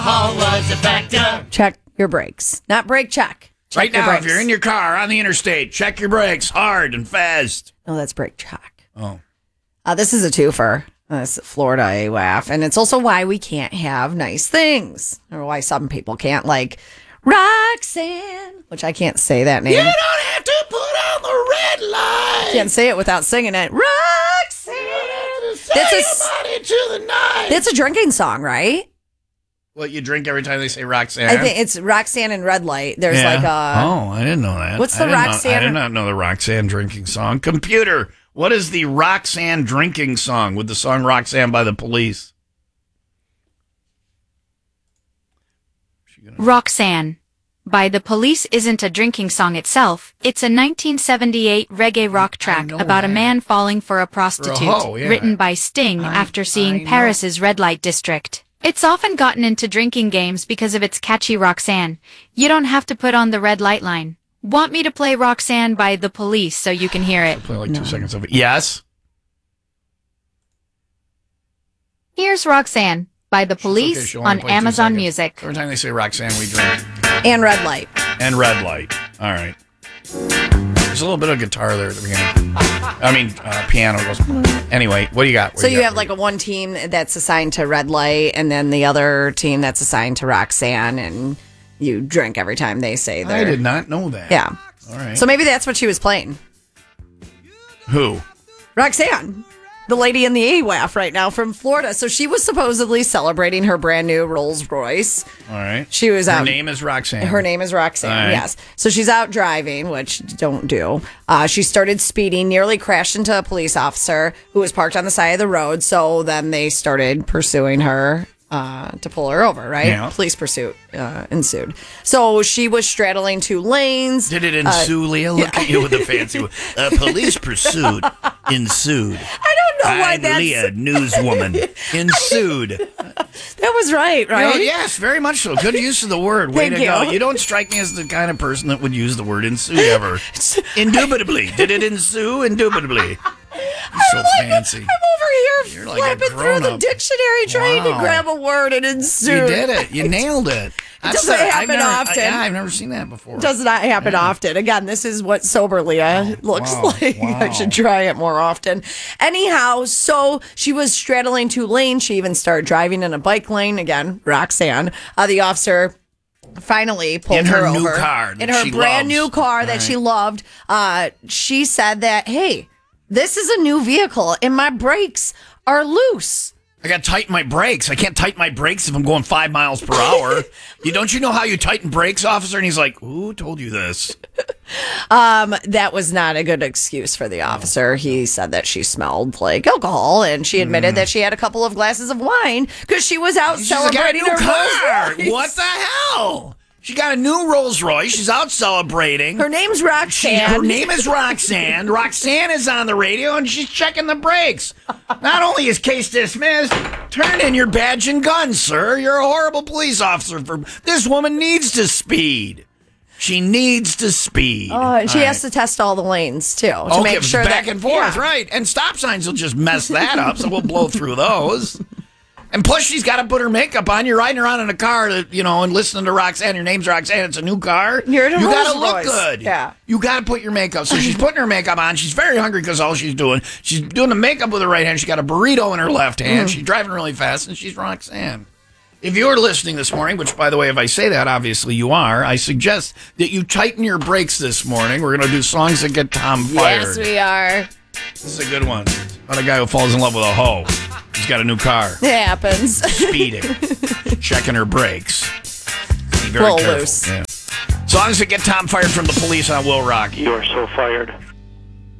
Alcohol was a factor. Check your brakes. Not brake check. Check Right your now, brakes. if you're in your car on the interstate, check your brakes hard and fast. No, that's brake check. Oh. This is a twofer. This is Florida AWAF. And it's also why we can't have nice things. Or why some people can't, like Roxanne, which I can't say that name. You don't have to put on the red light. Can't say it without singing it. Roxanne. That's a drinking song, right? What, you drink every time they say Roxanne? I think it's Roxanne and Red Light. There's like a... Oh, I didn't know that. What's the Roxanne? I did not know the Roxanne drinking song. Computer, what is the Roxanne drinking song with the song Roxanne by the Police? Roxanne by the Police isn't a drinking song itself. It's a 1978 reggae rock track about a man falling for a prostitute, written by Sting after seeing Paris's red light district. It's often gotten into drinking games because of its catchy Roxanne. You don't have to put on the red light line. Want me to play Roxanne by the Police so you can hear it? I'll play like 2 seconds of it. Yes? Here's Roxanne by the Police on Amazon Music. Every time they say Roxanne, we drink. And Red Light. And Red Light. All right. There's a little bit of guitar there at the beginning. I mean, piano goes. Anyway, what do you got? So you have like a one team that's assigned to Red Light, and then the other team that's assigned to Roxanne, and you drink every time they say that. I did not know that. Yeah. All right. So maybe that's what she was playing. Who? Roxanne. The lady in the AWAF right now from Florida. So she was supposedly celebrating her brand new Rolls Royce. All right. She was out. Her name is Roxanne. Her name is Roxanne, right. yes. So she's out driving, which don't do. She started speeding, nearly crashed into a police officer who was parked on the side of the road. So then they started pursuing her to pull her over, right? Yeah. Police pursuit ensued. So she was straddling two lanes. Did it ensue, Leah? Look at you with the fancy one. Police pursuit ensued. I don't know why that's... Leah, newswoman, ensued. That was right? You know, yes, very much so. Good use of the word. Way Thank to you. go. You don't strike me as the kind of person that would use the word ensue ever. Indubitably. Did it ensue? Indubitably. You're so fancy. I'm over here You're like a flipping through the grown-up. dictionary trying to grab a word and ensue. You did it. You nailed it. Doesn't happen often. I've never seen that before. Does not happen often. Again, this is what sober Leah looks like. I should try it more often. Anyhow, so she was straddling two lanes. She even started driving in a bike lane. Again, Roxanne. The officer finally pulled her over. In her new car. In her brand new car that she loved. She said that, hey, this is a new vehicle and my brakes are loose. I got to tighten my brakes. I can't tighten my brakes if I'm going 5 miles per hour. Don't you know how you tighten brakes, officer? And he's like, who told you this? That was not a good excuse for the officer. He said that she smelled like alcohol, and she admitted that she had a couple of glasses of wine because she was out celebrating her car. Rolls Royce. What the hell? She got a new Rolls Royce. She's out celebrating. Her name's Roxanne. Her name is Roxanne. Roxanne is on the radio, and she's checking the brakes. Not only is case dismissed, turn in your badge and gun, sir. You're a horrible police officer. This woman needs to speed. She needs to speed. And she has to test all the lanes, too, to make sure back that... and forth, right. And stop signs will just mess that up, so we'll blow through those. And plus, she's got to put her makeup on. You're riding around in a car, and listening to Roxanne. Your name's Roxanne. It's a new car. You're in a You got to Rolls look Royce. good. Yeah. You got to put your makeup. So she's putting her makeup on. She's very hungry because all she's doing the makeup with her right hand. She got a burrito in her left hand. She's driving really fast, and she's Roxanne. If you're listening this morning, which, by the way, if I say that, obviously you are, I suggest that you tighten your brakes this morning. We're going to do songs that get Tom fired. Yes, we are. This is a good one. About a guy who falls in love with a hoe. He's got a new car. It happens. Speeding. Checking her brakes. Be very Roll careful. loose. Yeah. Songs that get Tom fired from the police on Will Rock. You are so fired.